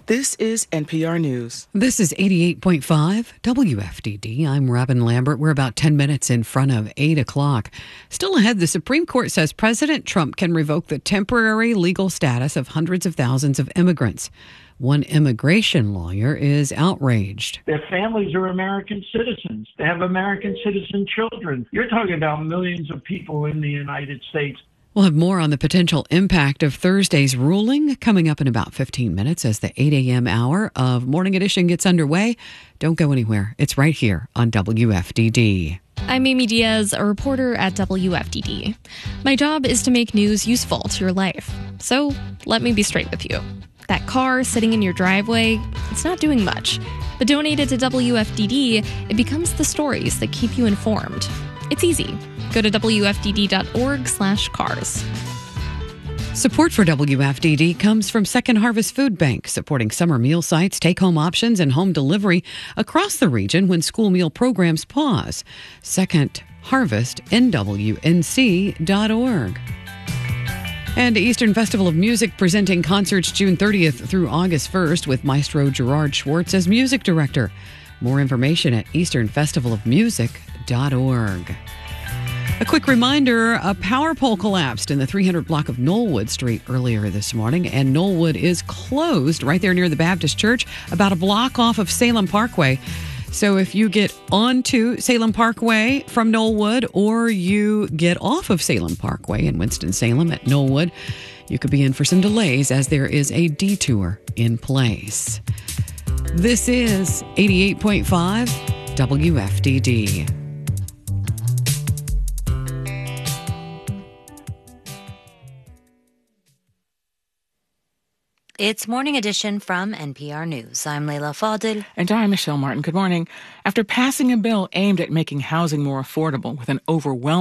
This is NPR News. This is 88.5 WFDD. I'm Robin Lambert. We're about 10 minutes in front of 8 o'clock. Still ahead, the Supreme Court says President Trump can revoke the temporary legal status of hundreds of thousands of immigrants. One immigration lawyer is outraged. Their families are American citizens. They have American citizen children. You're talking about millions of people in the United States. We'll have more on the potential impact of Thursday's ruling coming up in about 15 minutes as the 8 a.m. hour of Morning Edition gets underway. Don't go anywhere. It's right here on WFDD. I'm Amy Diaz, a reporter at WFDD. My job is to make news useful to your life. So let me be straight with you. That car sitting in your driveway, it's not doing much. But donated to WFDD, it becomes the stories that keep you informed. It's easy. Go to WFDD.org/cars. Support for WFDD comes from Second Harvest Food Bank, supporting summer meal sites, take-home options, and home delivery across the region when school meal programs pause. Second Harvest, NWNC.org. And Eastern Festival of Music presenting concerts June 30th through August 1st with Maestro Gerard Schwartz as music director. More information at easternfestivalofmusic.org. A quick reminder, a power pole collapsed in the 300 block of Knollwood Street earlier this morning, and Knollwood is closed right there near the Baptist Church, about a block off of Salem Parkway. So if you get onto Salem Parkway from Knollwood, or you get off of Salem Parkway in Winston-Salem at Knollwood, you could be in for some delays as there is a detour in place. This is 88.5 WFDD. It's Morning Edition from NPR News. I'm Leila Fadil. And I'm Michelle Martin. Good morning. After passing a bill aimed at making housing more affordable with an overwhelming